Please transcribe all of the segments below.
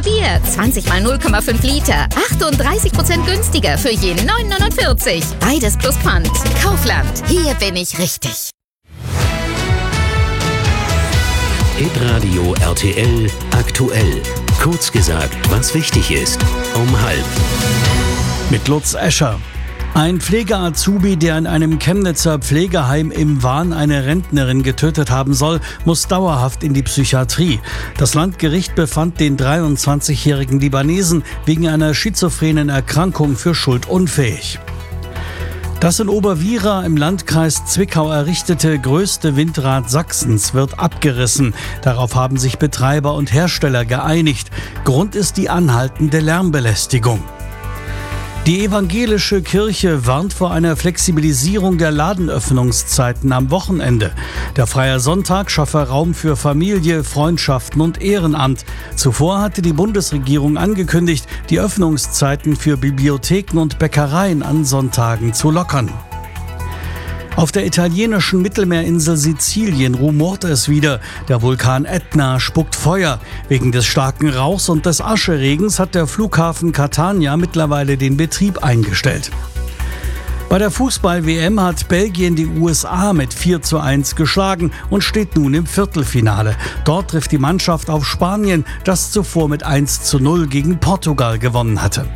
Bier. 20 mal 0,5 Liter. 38% günstiger für je 9,49. Beides plus Pfand. Kaufland. Hier bin ich richtig. Hitradio RTL aktuell. Kurz gesagt, was wichtig ist. Um 12:30. Mit Lutz Escher. Ein Pflege-Azubi, der in einem Chemnitzer Pflegeheim im Wahn eine Rentnerin getötet haben soll, muss dauerhaft in die Psychiatrie. Das Landgericht befand den 23-jährigen Libanesen wegen einer schizophrenen Erkrankung für schuldunfähig. Das in Oberwiera im Landkreis Zwickau errichtete größte Windrad Sachsens wird abgerissen. Darauf haben sich Betreiber und Hersteller geeinigt. Grund ist die anhaltende Lärmbelästigung. Die evangelische Kirche warnt vor einer Flexibilisierung der Ladenöffnungszeiten am Wochenende. Der freie Sonntag schaffe Raum für Familie, Freundschaften und Ehrenamt. Zuvor hatte die Bundesregierung angekündigt, die Öffnungszeiten für Bibliotheken und Bäckereien an Sonntagen zu lockern. Auf der italienischen Mittelmeerinsel Sizilien rumort es wieder. Der Vulkan Etna spuckt Feuer. Wegen des starken Rauchs und des Ascheregens hat der Flughafen Catania mittlerweile den Betrieb eingestellt. Bei der Fußball-WM hat Belgien die USA mit 4:1 geschlagen und steht nun im Viertelfinale. Dort trifft die Mannschaft auf Spanien, das zuvor mit 1:0 gegen Portugal gewonnen hatte.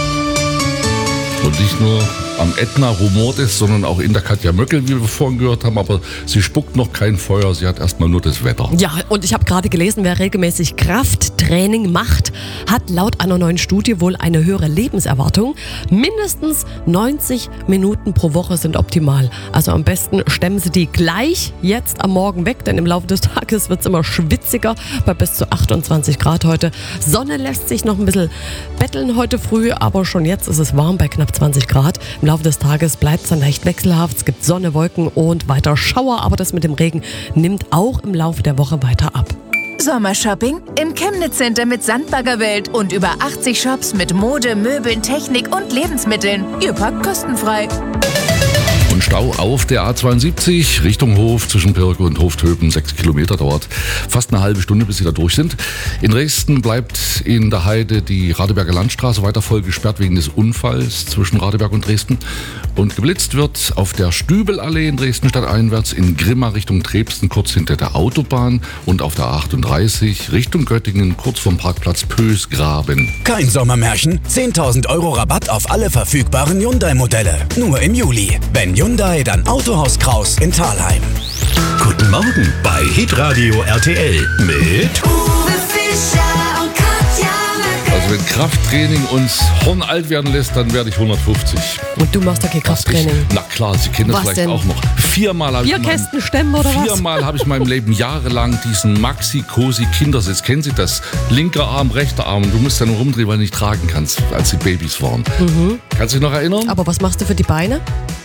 Und nicht nur am Ätna rumort es, sondern auch in der Katja Möckel, wie wir vorhin gehört haben. Aber sie spuckt noch kein Feuer, sie hat erstmal nur das Wetter. Ja, und ich habe gerade gelesen, wer regelmäßig Krafttraining macht, hat laut einer neuen Studie wohl eine höhere Lebenserwartung. Mindestens 90 Minuten pro Woche sind optimal. Also am besten stemmen Sie die gleich jetzt am Morgen weg, denn im Laufe des Tages wird es immer schwitziger, bei bis zu 28 Grad heute. Sonne lässt sich noch ein bisschen betteln heute früh, aber schon jetzt ist es warm bei knapp 20 Grad. Im Laufe des Tages bleibt es dann leicht wechselhaft. Es gibt Sonne, Wolken und weiter Schauer, aber das mit dem Regen nimmt auch im Laufe der Woche weiter ab. Sommershopping im Chemnitz Center mit Sandbaggerwelt und über 80 Shops mit Mode, Möbeln, Technik und Lebensmitteln. Ihr parkt kostenfrei. Und Stau auf der A72 Richtung Hof zwischen Pirke und Hoftöpen. 6 Kilometer dauert fast eine halbe Stunde, bis sie da durch sind. In Dresden bleibt in der Heide die Radeberger Landstraße weiter voll gesperrt wegen des Unfalls zwischen Radeberg und Dresden. Und geblitzt wird auf der Stübelallee in Dresden stadteinwärts in Grimma Richtung Trebsten, kurz hinter der Autobahn. Und auf der A38 Richtung Göttingen, kurz vom Parkplatz Pösgraben. Kein Sommermärchen, 10.000 Euro Rabatt auf alle verfügbaren Hyundai-Modelle. Nur im Juli. Wenn Hyundai, dann Autohaus Kraus in Thalheim. Guten Morgen bei Hitradio RTL mit Uwe Fischer und Katja Möckel. Also wenn Krafttraining uns hornalt werden lässt, dann werde ich 150. Und du machst doch kein Krafttraining. Na klar, Sie kennen das Was vielleicht denn? auch noch. Viermal Bierkästen stemmen oder was? habe ich in meinem Leben jahrelang diesen Maxi-Cosi-Kindersitz. Kennen Sie das? Linker Arm, rechter Arm. Du musst ja nur rumdrehen, weil du nicht tragen kannst, als die Babys waren. Kannst du dich noch erinnern? Aber was machst du für die Beine?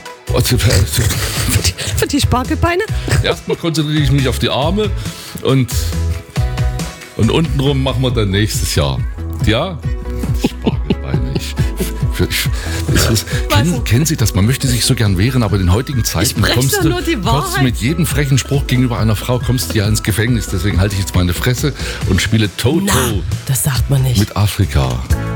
Für die Spargelbeine? Erstmal konzentriere ich mich auf die Arme und untenrum machen wir dann nächstes Jahr. Ja? Spargelbeine. Kennen Sie das? Man möchte sich so gern wehren, aber in den heutigen Zeiten kommst du mit jedem frechen Spruch gegenüber einer Frau kommst du ja ins Gefängnis. Deswegen halte ich jetzt meine Fresse und spiele Toto Das sagt man nicht. mit Afrika.